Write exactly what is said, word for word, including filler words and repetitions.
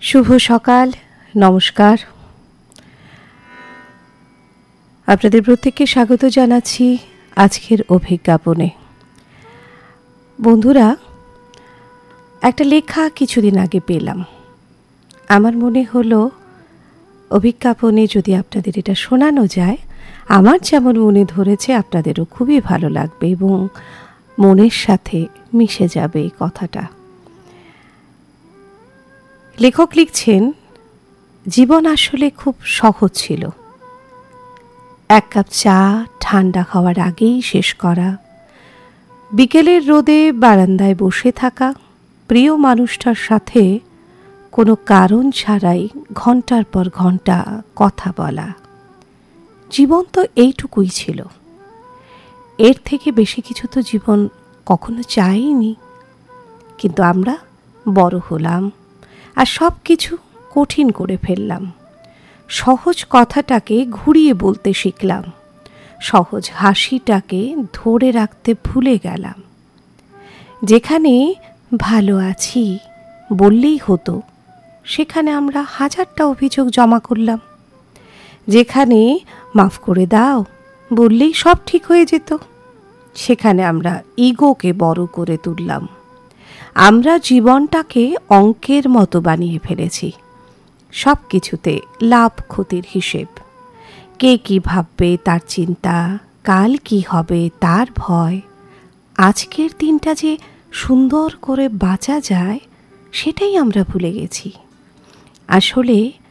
শুভ সকাল, নমস্কার। আপনাদের প্রত্যেককে স্বাগত জানাচ্ছি আজকের অভিজ্ঞাপনে। বন্ধুরা, একটা লেখা কিছুদিন আগে পেলাম। আমার মনে হলো অভিজ্ঞাপনে যদি আপনাদের এটা শোনানো যায়, আমার যেমন মনে ধরেছে আপনাদেরও খুবই ভালো লাগবে এবং মনের সাথে মিশে যাবে এই কথাটা। লেখক লিখছেন, জীবন আসলে খুব সহজ ছিল। এক কাপ চা ঠান্ডা খাওয়ার আগেই শেষ করা, বিকেলের রোদে বারান্দায় বসে থাকা, প্রিয় মানুষটার সাথে কোনো কারণ ছাড়াই ঘন্টার পর ঘন্টা কথা বলা। জীবন তো এইটুকুই ছিল। এর থেকে বেশি কিছু তো জীবন কখনো চাইনি। কিন্তু আমরা বড় হলাম আর সব কিছু কঠিন করে ফেললাম। সহজ কথাটাকে ঘুরিয়ে বলতে শিখলাম, সহজ হাসিটাকে ধরে রাখতে ভুলে গেলাম। যেখানে ভালো আছি বললেই হতো, সেখানে আমরা হাজারটা অভিযোগ জমা করলাম। যেখানে মাফ করে দাও বললেই সব ঠিক হয়ে যেত, সেখানে আমরা ইগোকে বড় করে তুললাম। আমরা জীবনটাকে অঙ্কের মতো বানিয়ে ফেলেছি, সব কিছুতে লাভ ক্ষতির হিসেব। কে কি ভাববে তার চিন্তা, কাল কি হবে তার ভয়। আজকের দিনটা যে সুন্দর করে বাঁচা যায় সেটাই আমরা ভুলে গেছি। আসলে